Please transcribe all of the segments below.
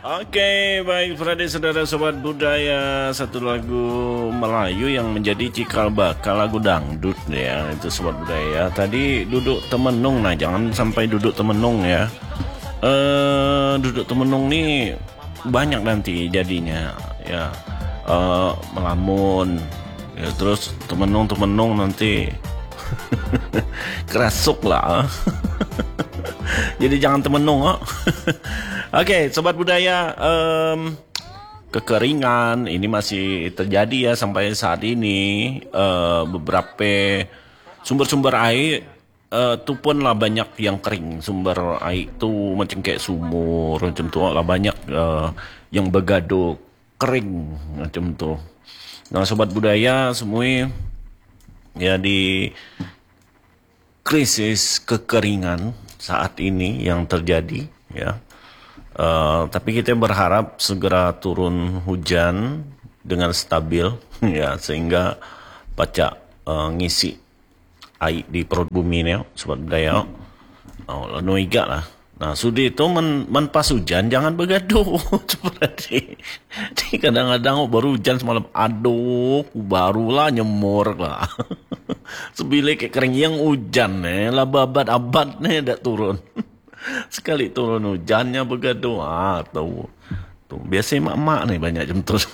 Oke, baik Freddy, saudara sobat budaya, satu lagu Melayu yang menjadi cikal bakal lagu dangdut ya, itu sobat budaya. Tadi duduk temenung, nah jangan sampai duduk temenung ya. Duduk temenung nih banyak nanti jadinya ya. Melamun ya, terus temenung nanti kerasuk lah. Jadi jangan temenung. Oke, sobat budaya, kekeringan ini masih terjadi ya sampai saat ini. Beberapa sumber-sumber air itu pun lah banyak yang kering. Sumber air itu macam kayak sumur macam tu lah, banyak yang bergaduk kering macam tu. Nah, sobat budaya semua ya di krisis kekeringan saat ini yang terjadi ya. Tapi kita berharap segera turun hujan dengan stabil ya, sehingga pacak ngisi air di perut bumi ni sobat budaya. Lalu igak lah. Nah, sudi itu pas hujan jangan bergaduh seperti ini. Kadang-kadang baru hujan semalam, aduh barulah nyemur lah. Sebile kayak kering yang hujan lah, babat abad dak turun. Sekali turun hujannya bergaduh. Tuh biasa mak-mak nih banyak jam tu.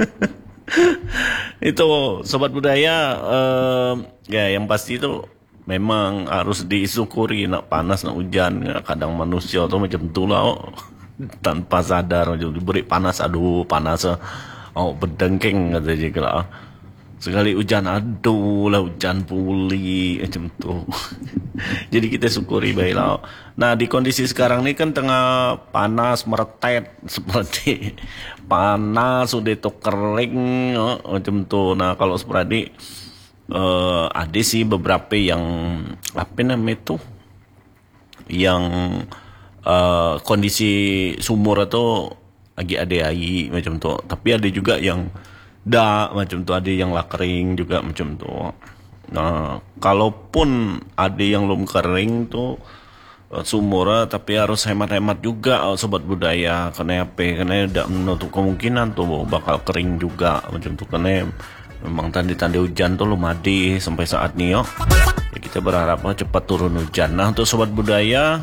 Itu sobat budaya, ya yang pasti itu memang harus disyukuri, nak panas nak hujan. Kadang manusia tuh macam tu lah, tanpa sadar diberi panas, aduh panas, berdengking kata je lah. Sekali hujan, aduh lah hujan pulih macam tu. Jadi kita syukuri baiklah. Nah, di kondisi sekarang ni kan tengah panas meretet, seperti panas sudah tu kering macam tu. Nah, kalau seperti ada sih beberapa yang apa namanya tu, yang kondisi sumur atau lagi ada air macam tu. Tapi ada juga yang dah macam tu, ada yang lah kering juga macam tu. Nah, kalaupun ada yang belum kering tu sumur, tapi harus hemat-hemat juga sobat budaya. Karena apa? Karena tidak menutup kemungkinan tu bakal kering juga macam tu. Karena memang tanda-tanda hujan tu belum ada sampai saat ni ya, kita berharap cepat turun hujan. Nah, untuk sobat budaya,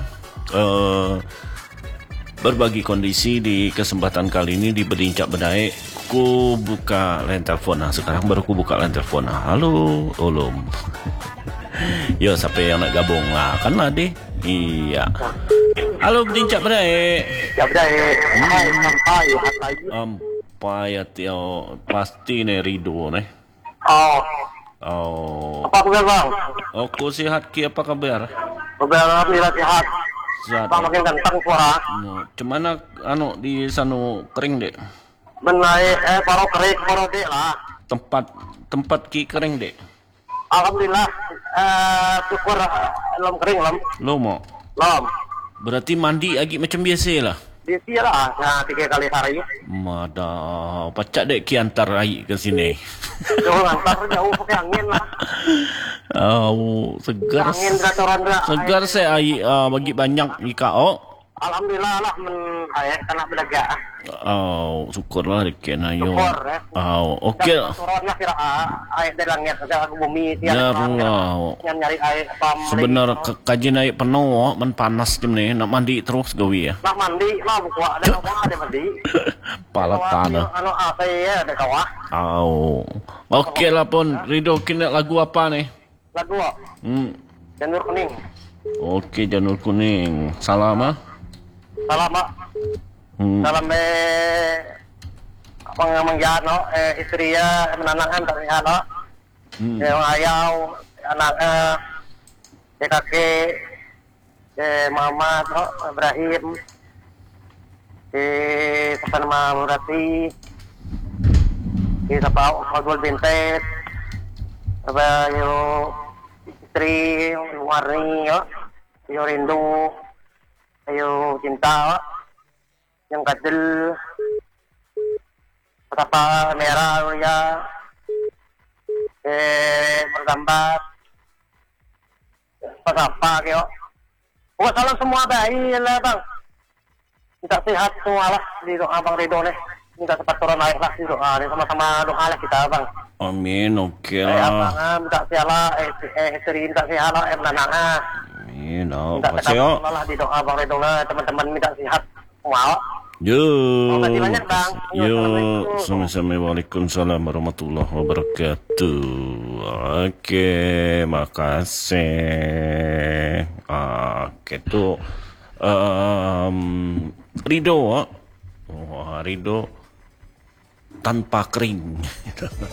berbagi kondisi di kesempatan kali ini di Berbincang Bedai, ku buka line telepon. Nah, sekarang baru ku buka line telepon. Nah, halo, tolong. Yo, siapa yang nak gabung lah? Kan lah deh. Iya. Halo, Berbincang Bedai. Ya Bedai. Sampai Sampai ya, pasti nih Rido nih. Oh. Apa kabar bang? Aku sehat ki, apa kabar? Alhamdulillah sehat. Sehat. Bang makin ganteng suara. Cemana di sana kering dek? Menaik baru kering baru dek lah. Tempat ki kering dek. Alhamdulillah syukur belum kering belum. Lo mau? Belum. Berarti mandi lagi macam biasa lah. Biasa lah, nah 3 kali sehari. Mada, pacak dek ki antar air ke sini. Jauh antar jauh pakai angin lah. Segar. Angin gatoran dah. Segar saya air bagi banyak ika. Alhamdulillah lah kena belaga. Syukurlah dek ayo. Syukur ya. Okey. Turunnya kira air dari langit ke bumi Ya nyari air pam. Sebenar kajian air penuh, men panas jam ni, nak mandi terus gawi ya. Nak mandi lah buka ada kawah ada mandi. Pala tanah. Anu AC ya ada kawah. Okey lah pun, Rido kena lagu apa nih? Lagu Janur Kuning. Okey, Janur Kuning. Salam Salam mak. Salam pengamanggiano istri ya menanangkan dari ano. Yang ayau anak kakek Muhammad Ibrahim Sapa nama Murati Sapa Fadul Bintet Sapa yo istri Warni yo rindu ayo cinta yang kadel Sapa merah ya bergambar apa kyo. Salam semua bayi lah bang. minta sehat semua lah di doa Bang Ridho nih. Minta cepat turun air lah di doa. Ini sama-sama doa lah kita Bang. Amin, oke Abang lah. minta sehat lah, istri minta sehat lah, menanang. Amin, Minta apa tetap sih? lah di doa Bang Ridho lah, teman-teman minta sehat semua. Yo, Terima kasih banyak Bang. yo, sama-sama. Waalaikumsalam warahmatullahi wabarakatuh. Oke, makasih. Oke tuh, Rido, Rido tanpa kering.